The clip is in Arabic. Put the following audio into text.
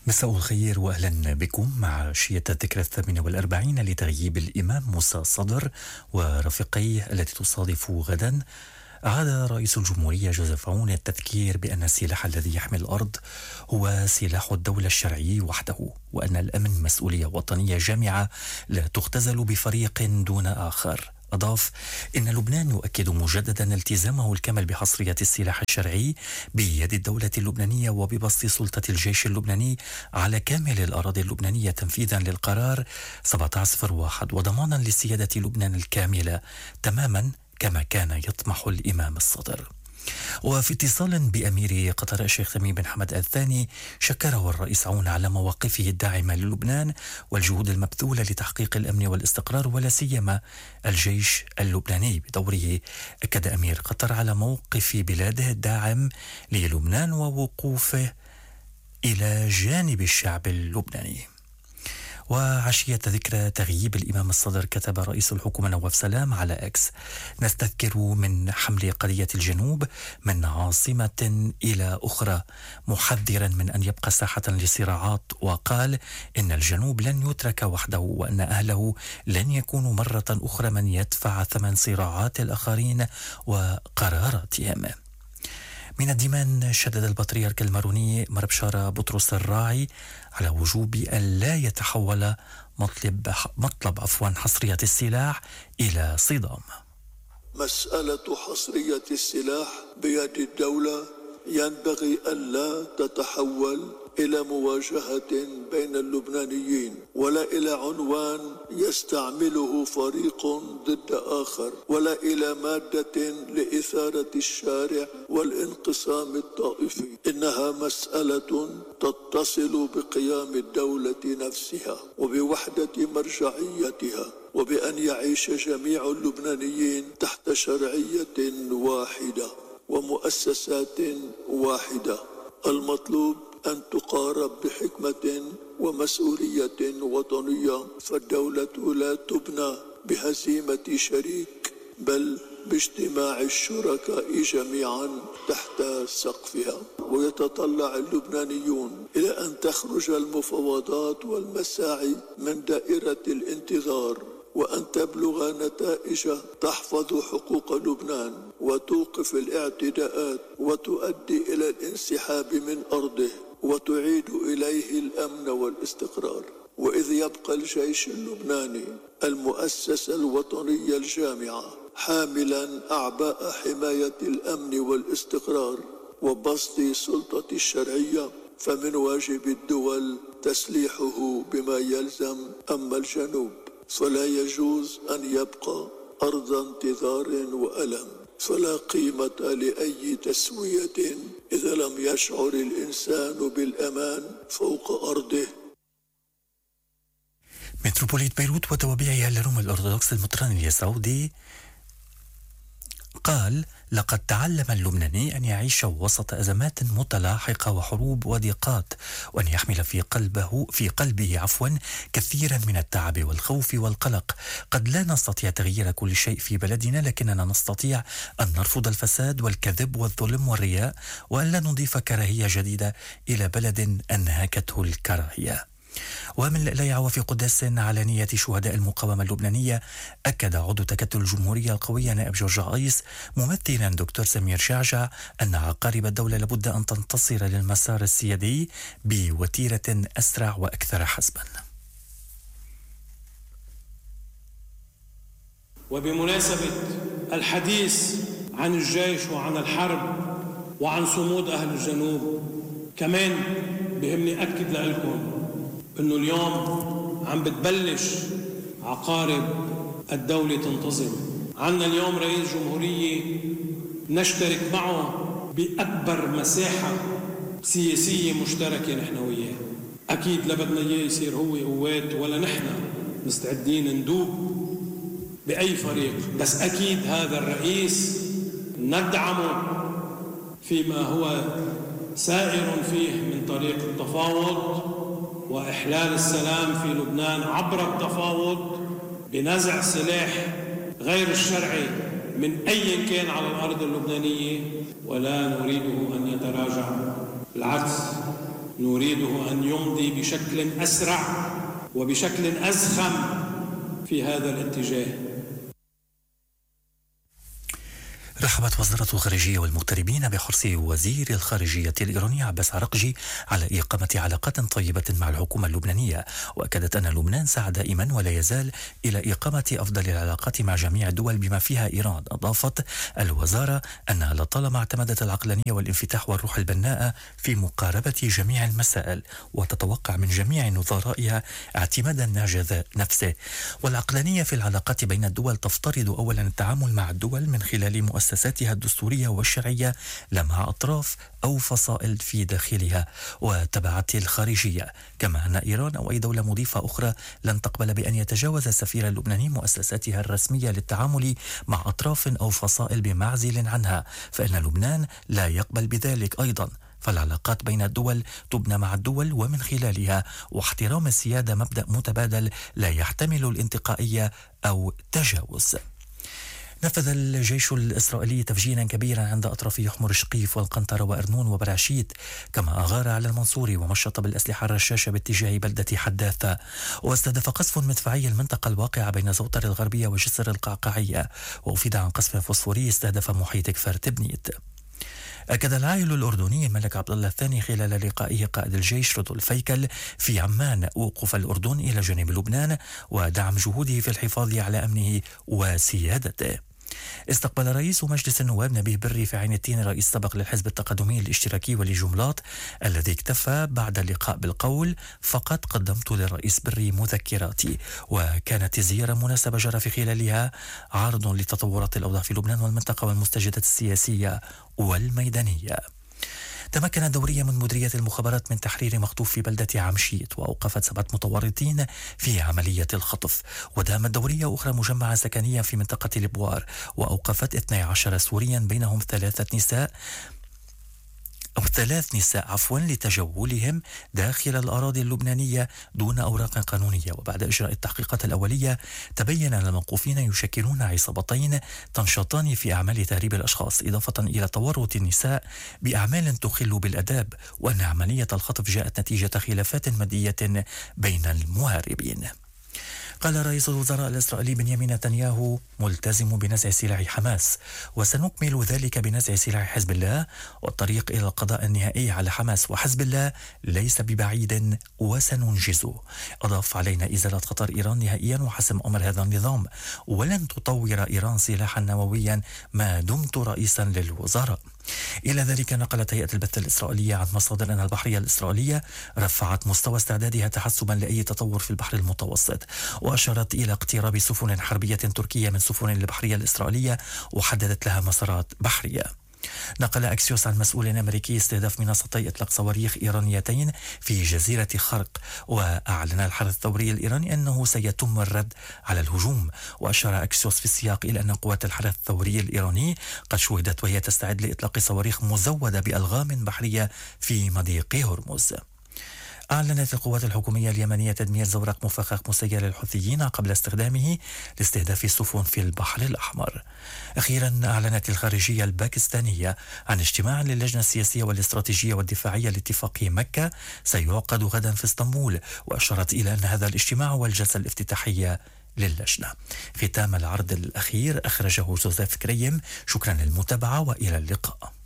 مساء الخير وأهلا بكم مع عشية الذكرى 48 لتغييب الإمام موسى صدر ورفيقيه التي تصادف غدا. أعاد رئيس الجمهورية جوزيف عون التذكير بأن السلاح الذي يحمي الأرض هو سلاح الدولة الشرعي وحده، وأن الأمن مسؤولية وطنية جامعة لا تختزل بفريق دون آخر. أضاف إن لبنان يؤكد مجددا التزامه الكامل بحصرية السلاح الشرعي بيد الدولة اللبنانية وببسط سلطة الجيش اللبناني على كامل الأراضي اللبنانية تنفيذا للقرار 1701 وضمانا لسيادة لبنان الكاملة تماما كما كان يطمح الإمام الصدر. وفي اتصال بأمير قطر الشيخ تميم بن حمد الثاني، شكره الرئيس عون على مواقفه الداعمة للبنان والجهود المبذولة لتحقيق الأمن والاستقرار ولا سيما الجيش اللبناني بدوره. أكد أمير قطر على موقف بلاده الداعم للبنان ووقوفه إلى جانب الشعب اللبناني. وعشية ذكرى تغييب الإمام الصدر، كتب رئيس الحكومة نواف سلام على إكس: نستذكر من حمل قضية الجنوب من عاصمة إلى أخرى، محذرا من أن يبقى ساحة لصراعات، وقال إن الجنوب لن يترك وحده وأن أهله لن يكونوا مرة أخرى من يدفع ثمن صراعات الآخرين وقراراتهم. من الديمان، شدد البطريرك الماروني مربشارة بطرس الراعي على وجوب أن لا يتحول مطلب حصرية السلاح إلى صدام. مسألة حصرية السلاح بيد الدولة ينبغي ألا تتحول إلى مواجهة بين اللبنانيين ولا إلى عنوان يستعمله فريق ضد آخر ولا إلى مادة لإثارة الشارع والانقسام الطائفي. إنها مسألة تتصل بقيام الدولة نفسها وبوحدة مرجعيتها وبأن يعيش جميع اللبنانيين تحت شرعية واحدة ومؤسسات واحدة. المطلوب أن تقارب بحكمة ومسؤولية وطنية، فالدولة لا تبنى بهزيمة شريك بل باجتماع الشركاء جميعا تحت سقفها. ويتطلع اللبنانيون إلى أن تخرج المفاوضات والمساعي من دائرة الانتظار وأن تبلغ نتائج تحفظ حقوق لبنان وتوقف الاعتداءات وتؤدي إلى الانسحاب من أرضه وتعيد إليه الأمن والاستقرار. وإذ يبقى الجيش اللبناني المؤسسة الوطنية الجامعة حاملا أعباء حماية الأمن والاستقرار وبسط سلطة الشرعية، فمن واجب الدول تسليحه بما يلزم. أما الجنوب فلا يجوز أن يبقى أرض انتظار وألم، فلا قيمة لأي تسوية إذا لم يشعر الإنسان بالأمان فوق أرضه. متروبوليت بيروت وتوابعها الروم الأرثوذكس المطراني السعودي قال: لقد تعلم اللبناني أن يعيش وسط أزمات متلاحقة وحروب وضيقات، وأن يحمل في قلبه كثيرا من التعب والخوف والقلق. قد لا نستطيع تغيير كل شيء في بلدنا، لكننا نستطيع أن نرفض الفساد والكذب والظلم والرياء، وأن لا نضيف كراهية جديدة إلى بلد أنهكته الكراهية. ومن لا وفي قداس على نية شهداء المقاومة اللبنانية، أكد عضو تكتل الجمهورية القوية نائب جورج عيس ممثلا دكتور سمير شعشع أن عقارب الدولة لابد أن تنتصر للمسار السيادي بوتيرة أسرع وأكثر حسبا. وبمناسبة الحديث عن الجيش وعن الحرب وعن صمود أهل الجنوب، كمان بهمني أكد لكم إنه اليوم عم بتبلش عقارب الدولة تنتظم. عنا اليوم رئيس جمهورية نشترك معه بأكبر مساحة سياسية مشتركة نحن وياه. أكيد لبدنا إياه يصير هو قوات ولا نحن مستعدين ندوب بأي فريق، بس أكيد هذا الرئيس ندعمه فيما هو سائر فيه من طريق التفاوض وإحلال السلام في لبنان عبر التفاوض بنزع سلاح غير الشرعي من أي كان على الأرض اللبنانية، ولا نريده أن يتراجع. بالعكس، نريده أن يمضي بشكل أسرع وبشكل أزخم في هذا الاتجاه. رحبت وزارة الخارجية والمغتربين بحرص وزير الخارجية الإيراني عباس عراقجي على إقامة علاقات طيبة مع الحكومة اللبنانية، وأكدت أن لبنان سعى دائما ولا يزال إلى إقامة أفضل العلاقات مع جميع الدول بما فيها إيران. أضافت الوزارة أنها لطالما اعتمدت العقلانية والانفتاح والروح البناءة في مقاربة جميع المسائل، وتتوقع من جميع نظرائها اعتمادا ناجذ نفسه. والعقلانية في العلاقات بين الدول تفترض أولا التعامل مع الدول من خلال مؤسساتها الدستورية والشرعية لا مع أطراف أو فصائل في داخلها. وتبعت الخارجية كما أن إيران أو أي دولة مضيفة أخرى لن تقبل بأن يتجاوز السفير اللبناني مؤسساتها الرسمية للتعامل مع أطراف أو فصائل بمعزل عنها، فإن لبنان لا يقبل بذلك أيضا. فالعلاقات بين الدول تبنى مع الدول ومن خلالها، واحترام السيادة مبدأ متبادل لا يحتمل الانتقائية أو تجاوز. نفذ الجيش الإسرائيلي تفجيرا كبيرا عند أطراف يحمر شقيف والقنطرة وأرنون وبراشيت، كما أغار على المنصوري ومشط بالأسلحة الرشاشة باتجاه بلدة حداثة، واستهدف قصف مدفعي المنطقة الواقعة بين زوطر الغربية وجسر القعقاعية، وأفيد عن قصف فوسفوري استهدف محيط كفر تبنيت. أكد العائل الأردني الملك عبد الله الثاني خلال لقائه قائد الجيش رودولف فيكل في عمان وقوف الأردن إلى جانب لبنان ودعم جهوده في الحفاظ على أمنه وسيادته. استقبل رئيس مجلس النواب نبيه بري في عين التين رئيس سابق للحزب التقدمي الاشتراكي ولجملاط، الذي اكتفى بعد اللقاء بالقول فقط قدمت للرئيس بري مذكراتي. وكانت الزيارة مناسبة جرى في خلالها عرض لتطورات الأوضاع في لبنان والمنطقة والمستجدات السياسية والميدانية. تمكن الدورية من مديرية المخابرات من تحرير مخطوف في بلدة عمشيت، وأوقفت 7 متورطين في عملية الخطف. ودامت دورية أخرى مجمعة سكنية في منطقة البوار، وأوقفت 12 سوريا بينهم 3 نساء لتجولهم داخل الأراضي اللبنانية دون أوراق قانونية. وبعد إجراء التحقيقات الأولية تبين أن الموقوفين يشكلون عصابتين تنشطان في أعمال تهريب الأشخاص، إضافة إلى تورط النساء بأعمال تخل بالأداب، وأن عملية الخطف جاءت نتيجة خلافات مادية بين المهاربين. قال رئيس الوزراء الإسرائيلي بنيامين نتنياهو ملتزم بنزع سلاح حماس، وسنكمل ذلك بنزع سلاح حزب الله، والطريق إلى القضاء النهائي على حماس وحزب الله ليس ببعيد وسننجزه. أضاف علينا إزالة خطر إيران نهائيا وحسم أمر هذا النظام، ولن تطور إيران سلاحا نوويا ما دمت رئيسا للوزراء. إلى ذلك نقلت هيئة البث الإسرائيلية عن مصادر أن البحرية الإسرائيلية رفعت مستوى استعدادها تحسبا لأي تطور في البحر المتوسط، وأشارت إلى اقتراب سفن حربية تركية من سفن البحرية الإسرائيلية وحددت لها مسارات بحرية. نقل أكسيوس عن مسؤول أمريكي استهداف منصتي إطلاق صواريخ إيرانيتين في جزيرة خرق، وأعلن الحرس الثوري الإيراني أنه سيتم الرد على الهجوم. وأشار أكسيوس في السياق إلى أن قوات الحرس الثوري الإيراني قد شوهدت وهي تستعد لإطلاق صواريخ مزودة بألغام بحرية في مضيق هرمز. أعلنت القوات الحكومية اليمنية تدمير زورق مفخخ مسير للحوثيين قبل استخدامه لاستهداف السفن في البحر الأحمر. أخيرا أعلنت الخارجية الباكستانية عن اجتماع للجنة السياسية والاستراتيجية والدفاعية لاتفاق مكة سيعقد غدا في اسطنبول، وأشارت إلى أن هذا الاجتماع هو الجلسة الافتتاحية للجنة. ختام العرض الأخير أخرجه جوزيف كريم. شكرا للمتابعة وإلى اللقاء.